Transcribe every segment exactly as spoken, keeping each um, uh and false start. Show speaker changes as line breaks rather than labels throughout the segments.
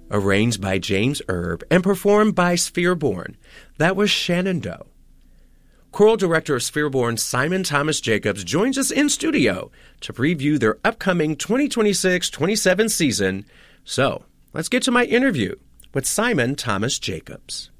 arranged by James Erb and performed by Sphereborn. That was Shenandoah. Choral director of Sphereborn, Simon Thomas Jacobs, joins us in studio to preview their upcoming twenty twenty-six twenty-seven season. So, let's get to my interview with Simon Thomas Jacobs.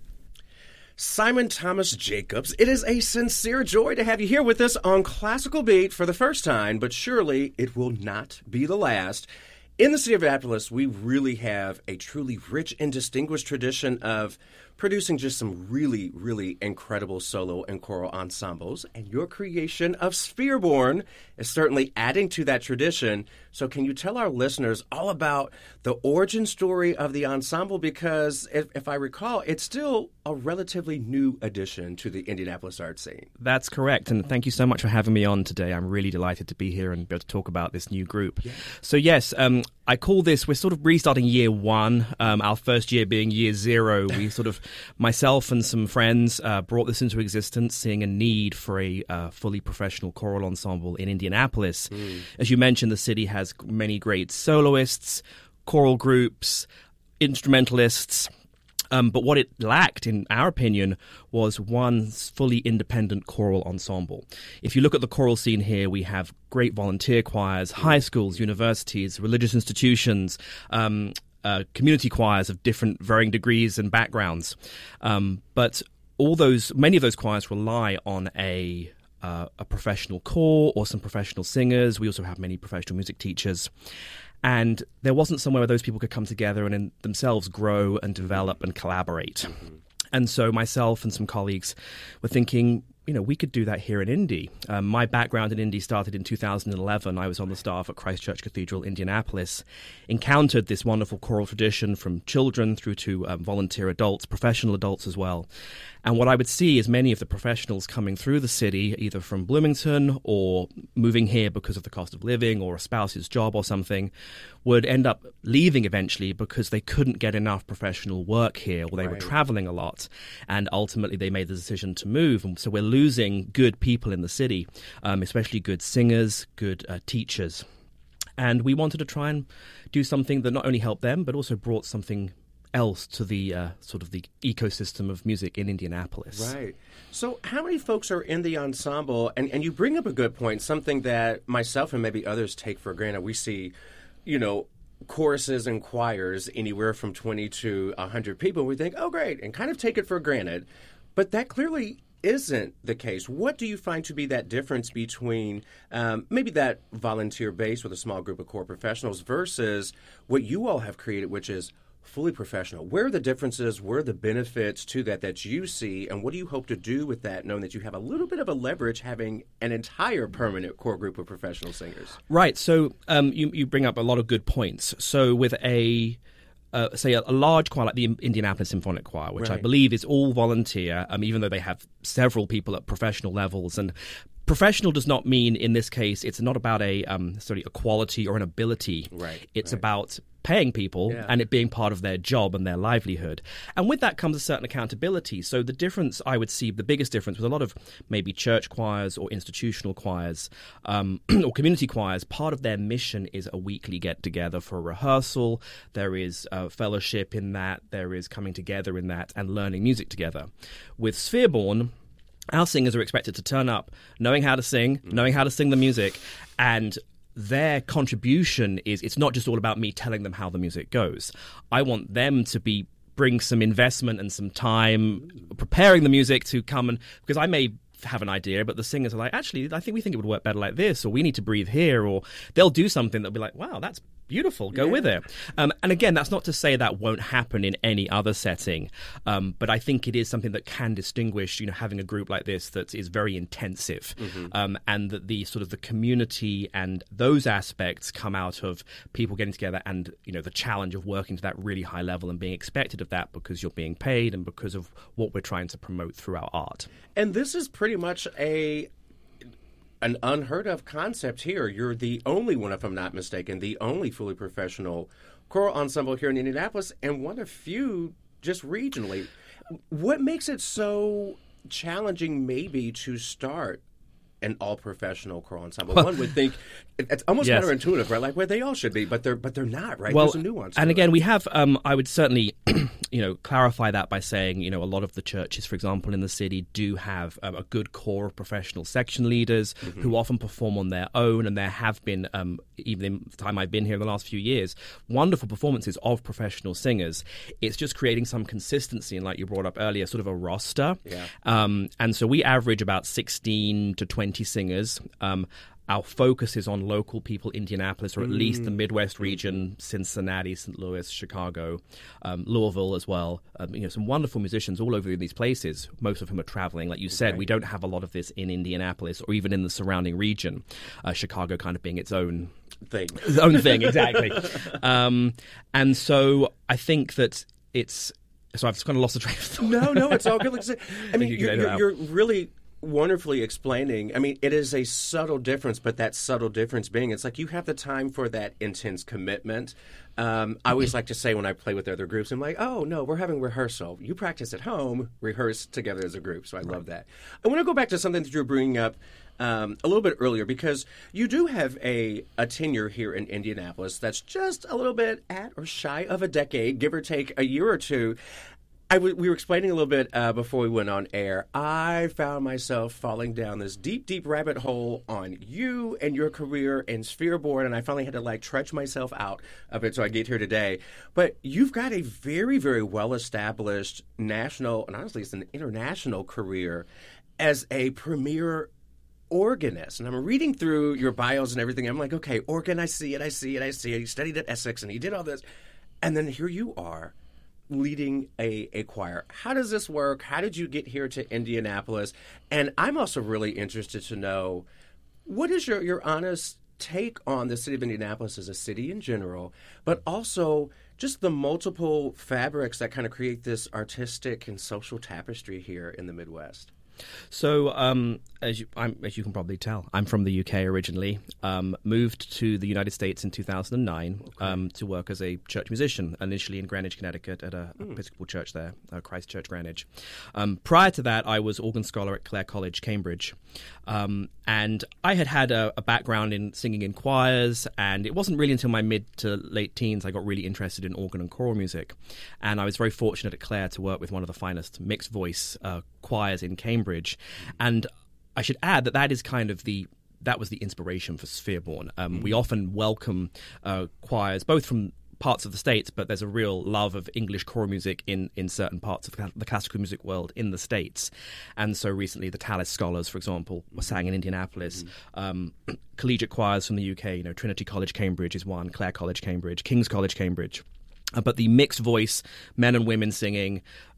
Simon Thomas Jacobs, it is a sincere joy to have you here with us on Classical Beat for the first time, but surely it will not be the last. In the city of Annapolis, we really have a truly rich and distinguished tradition of producing just some really, really incredible solo and choral ensembles. And your creation of Sphereborn is certainly adding to that tradition. So can you tell our listeners all about the origin story of the ensemble? Because if, if I recall, it's still a relatively new addition to the Indianapolis art scene.
That's correct. And thank you so much for having me on today. I'm really delighted to be here and be able to talk about this new group. Yeah. So yes, um, I call this, we're sort of restarting year one, um, our first year being year zero. We sort of, myself and some friends uh, brought this into existence, seeing a need for a uh, fully professional choral ensemble in Indianapolis. Mm. As you mentioned, the city has many great soloists, choral groups, instrumentalists. Um, but what it lacked, in our opinion, was one fully independent choral ensemble. If you look at the choral scene here, we have great volunteer choirs, high schools, universities, religious institutions, um, uh, community choirs of different varying degrees and backgrounds. Um, but all those, many of those choirs rely on a uh, a professional corps or some professional singers. We also have many professional music teachers. And there wasn't somewhere where those people could come together and in themselves grow and develop and collaborate. Mm-hmm. And so myself and some colleagues were thinking, you know, we could do that here in Indy. Um, my background in Indy started in two thousand eleven. I was on the staff at Christ Church Cathedral, Indianapolis, encountered this wonderful choral tradition from children through to um, volunteer adults, professional adults as well. And what I would see is many of the professionals coming through the city, either from Bloomington or moving here because of the cost of living or a spouse's job or something, would end up leaving eventually because they couldn't get enough professional work here, or they right. were traveling a lot. And ultimately they made the decision to move. And so we're losing good people in the city, um, especially good singers, good uh, teachers. And we wanted to try and do something that not only helped them, but also brought something else to the uh, sort of the ecosystem of music in Indianapolis.
Right. So how many folks are in the ensemble? And, and you bring up a good point, something that myself and maybe others take for granted. We see, you know, choruses and choirs anywhere from twenty to one hundred people. We think, oh, great, and kind of take it for granted. But that clearly isn't the case. What do you find to be that difference between um, maybe that volunteer base with a small group of core professionals versus what you all have created, which is fully professional? Where are the differences? Where are the benefits to that that you see? And what do you hope to do with that, knowing that you have a little bit of a leverage having an entire permanent core group of professional singers?
Right. So um, you, you bring up a lot of good points. So with a Uh, say, a, a large choir like the Indianapolis Symphonic Choir, which right. I believe is all volunteer, um, even though they have several people at professional levels. And professional does not mean, in this case, it's not about a um, sort of a quality or an ability.
Right.
It's
right.
about paying people
yeah.
and it being part of their job and their livelihood. And with that comes a certain accountability. So the difference, I would see, the biggest difference with a lot of maybe church choirs or institutional choirs um, or community choirs, part of their mission is a weekly get-together for a rehearsal. There is a fellowship in that. There is coming together in that and learning music together. With Sphereborn, our singers are expected to turn up knowing how to sing, mm. knowing how to sing the music, and their contribution is, it's not just all about me telling them how the music goes. I want them to be bring some investment and some time preparing the music to come and, because I may have an idea, but the singers are like, actually, I think we think it would work better like this, or we need to breathe here, or they'll do something that'll be like, wow, that's beautiful, go yeah. with it. Um, and again, that's not to say that won't happen in any other setting, um, but I think it is something that can distinguish, you know, having a group like this that is very intensive, mm-hmm. um, and that the sort of the community and those aspects come out of people getting together and, you know, the challenge of working to that really high level and being expected of that because you're being paid and because of what we're trying to promote through our art.
And this is pretty much a an unheard of concept here. You're the only one, if I'm not mistaken, the only fully professional choral ensemble here in Indianapolis, and one of few just regionally. What makes it so challenging maybe to start an all-professional choral ensemble. One would think it's almost
yes.
counterintuitive, right? Like, well, they all should be, but they're but they're not, right?
Well,
There's a nuance.
And
to
again,
it.
we have, um, I would certainly, you know, clarify that by saying, you know, a lot of the churches, for example, in the city do have um, a good core of professional section leaders mm-hmm. who often perform on their own, and there have been, um, even in the time I've been here in the last few years, wonderful performances of professional singers. It's just creating some consistency, and like you brought up earlier, sort of a roster.
Yeah.
Um, and so we average about sixteen to twenty singers. Um, Our focus is on local people, Indianapolis, or at mm. least the Midwest region, Cincinnati, Saint Louis, Chicago, um, Louisville as well. Um, you know, some wonderful musicians all over these places, most of whom are traveling. Like you said, okay. we don't have a lot of this in Indianapolis or even in the surrounding region, uh, Chicago kind of being its own
thing.
Its own thing, exactly. um, and so I think that it's... So I've just kind of lost the train of thought.
No, no, it's all good. Like, I mean,
you
you're, you're, you're really... wonderfully explaining. I mean, it is a subtle difference, but that subtle difference being, it's like you have the time for that intense commitment. Um, I always like to say when I play with other groups, I'm like, oh, no, we're having rehearsal. You practice at home, rehearse together as a group. So I love that. I want to go back to something that you were bringing up um, a little bit earlier, because you do have a, a tenure here in Indianapolis that's just a little bit at or shy of a decade, give or take a year or two. I w- we were explaining a little bit uh, before we went on air. I found myself falling down this deep, deep rabbit hole on you and your career and Sphereborn, and I finally had to like trudge myself out of it so I get here today. But you've got a very, very well-established national, and honestly, it's an international career as a premier organist. And I'm reading through your bios and everything. I'm like, okay, organ, I see it, I see it, I see it. You studied at Essex, and you did all this. And then here you are, leading a, a choir. How does this work? How did you get here to Indianapolis? And I'm also really interested to know, what is your, your honest take on the city of Indianapolis as a city in general, but also just the multiple fabrics that kind of create this artistic and social tapestry here in the Midwest?
So, um, as you, I'm, as you can probably tell, I'm from the U K originally. Um, moved to the United States in two thousand nine okay. um, to work as a church musician, initially in Greenwich, Connecticut, at a mm. Episcopal church there, uh, Christ Church, Greenwich. Um, prior to that, I was organ scholar at Clare College, Cambridge, um, and I had had a, a background in singing in choirs. And it wasn't really until my mid to late teens I got really interested in organ and choral music. And I was very fortunate at Clare to work with one of the finest mixed voice uh, choirs in Cambridge. And I should add that that is kind of the that was the inspiration for Sphereborn. Um, mm. We often welcome uh, choirs, both from parts of the States, but there's a real love of English choral music in, in certain parts of the classical music world in the States. And so recently the Tallis Scholars, for example, were sang in Indianapolis. Mm. Um, collegiate choirs from the U K, you know, Trinity College, Cambridge is one, Clare College, Cambridge, King's College, Cambridge. Uh, but the mixed voice, men and women singing,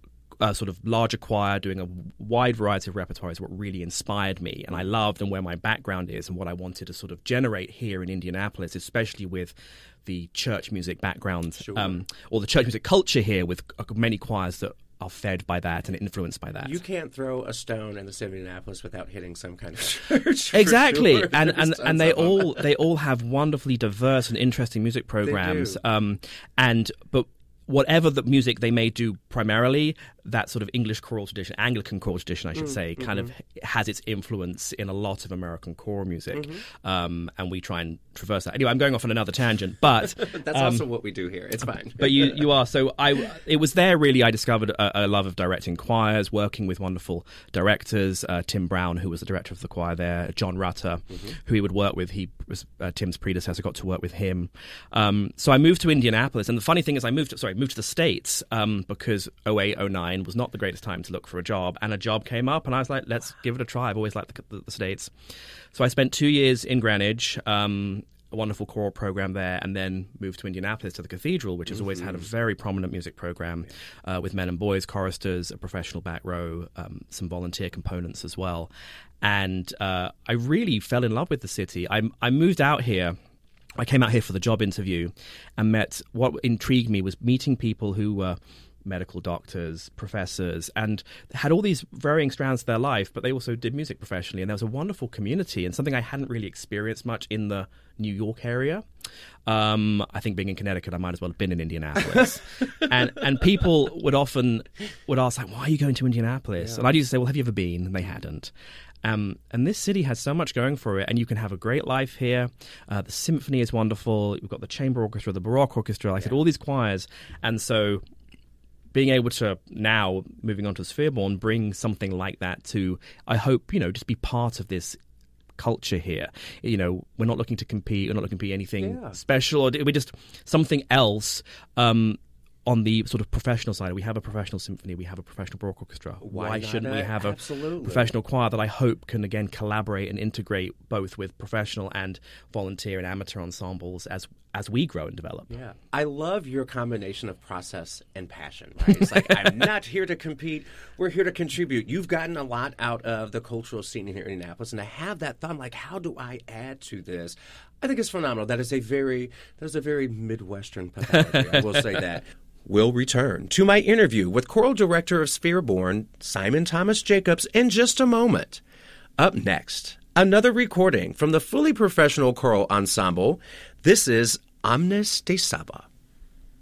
a sort of larger choir doing a wide variety of repertoire is what really inspired me, and I loved and where my background is and what I wanted to sort of generate here in Indianapolis, especially with the church music background
sure.
um, or the church music culture here, with many choirs that are fed by that and influenced by that.
You can't throw a stone in the city of Indianapolis without hitting some kind of church.
Exactly,
sure.
and and, and they all they all have wonderfully diverse and interesting music programs.
They do.
Um, and but. Whatever the music they may do primarily, that sort of English choral tradition, Anglican choral tradition, I should mm, say, mm-hmm. kind of has its influence in a lot of American choral music. Mm-hmm. Um, and we try and traverse that. Anyway, I'm going off on another tangent, but...
That's um, also what we do here. It's fine.
But you, you are. So I, it was there, really, I discovered a, a love of directing choirs, working with wonderful directors, uh, Tim Brown, who was the director of the choir there, John Rutter, mm-hmm. who he would work with. He was uh, Tim's predecessor, got to work with him. Um, so I moved to Indianapolis. And the funny thing is I moved... Sorry, moved to the States um, because oh eight, oh nine was not the greatest time to look for a job, and a job came up and I was like, let's give it a try. I've always liked the, the, the States. So I spent two years in Greenwich, um, a wonderful choral program there, and then moved to Indianapolis to the Cathedral, which has mm-hmm. always had a very prominent music program uh, with men and boys, choristers, a professional back row, um, some volunteer components as well. And uh, I really fell in love with the city. I, I moved out here I came out here for the job interview and met, what intrigued me was meeting people who were medical doctors, professors, and had all these varying strands of their life, but they also did music professionally. And there was a wonderful community and something I hadn't really experienced much in the New York area. Um, I think being in Connecticut, I might as well have been in Indianapolis. and and people would often would ask, like, why are you going to Indianapolis? Yeah. And I'd used to say, well, have you ever been? And they hadn't. Um, and this city has so much going for it, and you can have a great life here. Uh, the symphony is wonderful. We've got the chamber orchestra, the Baroque orchestra, like I said, all these choirs. And so being able to now, moving on to Sveaborn, bring something like that to, I hope, you know, just be part of this culture here. You know, we're not looking to compete. We're not looking to be anything yeah. special. Or we're just something else. Um, on the sort of professional side, we have a professional symphony, we have a professional Baroque orchestra. Why, Why shouldn't we have a Absolutely. professional choir that I hope can, again, collaborate and integrate both with professional and volunteer and amateur ensembles as as we grow and develop?
Yeah. I love your combination of process and passion, right? It's like, I'm not here to compete. We're here to contribute. You've gotten a lot out of the cultural scene here in Indianapolis, and to have that thought, like, how do I add to this? I think it's phenomenal. That is a very, that is a very Midwestern pathology. I will say that. We'll return to my interview with choral director of Sveaborn, Simon Thomas Jacobs, in just a moment. Up next, another recording from the fully professional choral ensemble. This is Omnes de Saba.